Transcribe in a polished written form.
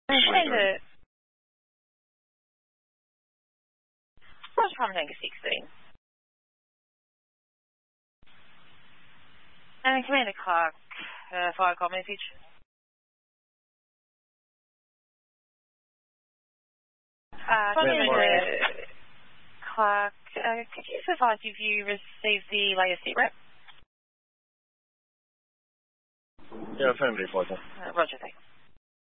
Roger, Commander 16. And Commander Clark, fire call message. Commander Clark, could you advise if you received the latest rep? Yeah, affirmative, Roger. Roger, thanks.